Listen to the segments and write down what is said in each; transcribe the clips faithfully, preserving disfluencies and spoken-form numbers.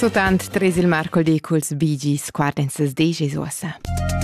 Soltant tres il Marcol di culs Bee Gees quardenses deges ossa.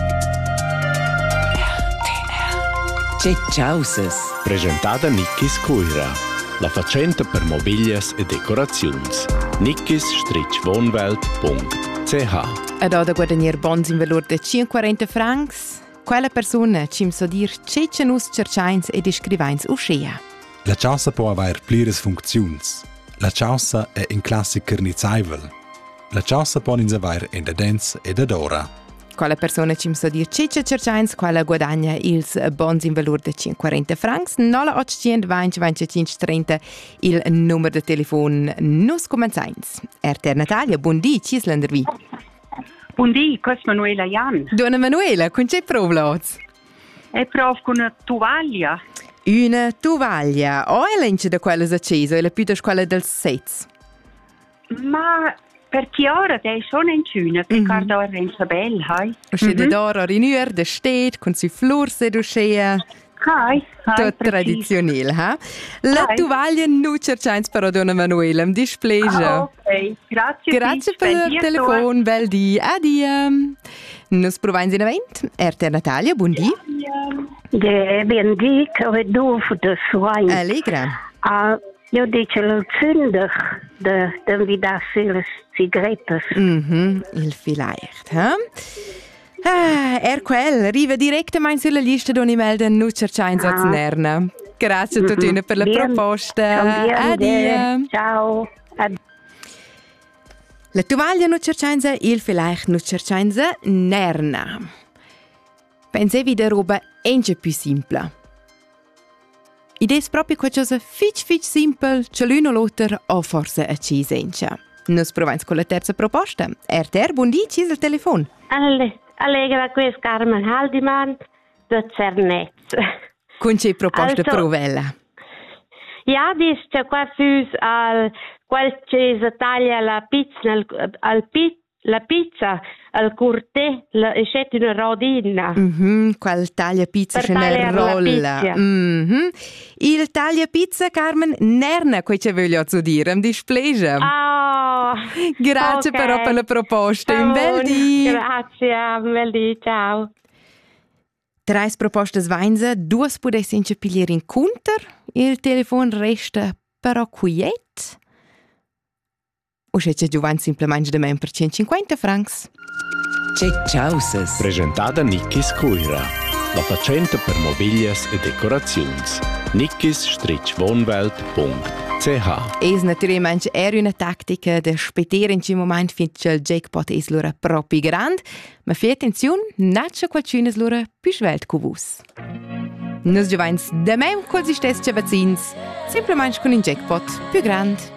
C'è Ciauses. Presentata Nickis Cuira, la facenta per mobilias e decorazions. nickis wohnwelt punkt c h. Ad oda guadagnier bons in valor de cinquanta francs, quella persona cim so dir cece nus cercains e descrivains uscea. La ciausa può aver plires funziuns. La ciausa è in classic carnizaivel. La ciausa può in aver in dens ed adora. Quella persona cim so dir cece cercains, quella guadagna ils bons in valor de cinquanta francs, nola ottocento venti venticinque trenta il numero de telefon nus comenzains. Erter Natalia, buon di, Cieslandervi. Buon di, questa è Manuela Jan. Donna Manuela, con che provlots? E provo con una tovaglia. Una tovaglia. O è l'ence da quella accesa, è la più da quella del sets? Ma per chi ora è sono in cuna, che Mhm. cardo è renza bella, hai? C'è da d'oro rinur, da stet, con si florse d'uscea. Hai, hai, Tot precis. tradizionell, ha? La Hai. tovaglia nu cercains però Donna Manuela, mi displegia. Ah, ok, grazie. Grazie Fitch, per bel il dia telefon, bel di, adia. Nus provains in avent, Erter Natalia, buon di. De ben di che dopo de suoi. Allegra. Ah, io dice lo zündig de de vidarsi le sigarettes. Mhm, il vielleicht, ha? Ah, er quel, riva direttamente sulla lista d'oni melden nu cercains Ah. als nerna. Grazie a tutti per la Bien. proposta. Bien, Adia. ciao. Ad- La tovaglia nu cercains il vielleicht nu cercains nerna. Pensevi de roba enge più simpla. Idees proprio qualcosa fitch fitch simpel, c'è l'uno l'altro o forse a cisencia. Nus provains con la terza proposta. Er ter, buon di, cis il telefon. Alle, allegra questa Carmen Haldiman da Cernez. Con che proposta Also- provella? Ja, dis c'è qua fus al quel che taglia la pizza nel, al pi, la pizza al curte la e c'è una rodina. Mhm, qual taglia pizza Per ce ne tagliare la rolla. pizza. Mhm. Il taglia pizza, Carmen, nerna, quei ce voglio zu dire, mi displegia. Ah, Grazie ok. però per la proposta, un bel buon, di. Grazie, un bel di, ciao. Tre proposte sveinza, due pudesse in pigliare in counter, il telefon resta però quiet. O se c'è giovane semplicemente da me per centocinquanta francs. C'è Ciauses. Presentata Nickis Cuira, la facenta per mobilias e decorazions. nickis wohnwelt punkt c h. Es naturalmente era una tattica da spettare in un momento finché il jackpot è loro proprio grande, ma fai attenzione, nasce qualcuno loro più svelt che voi. Nos giovani da me quasi stessi vaccins, semplicemente con un jackpot più grande.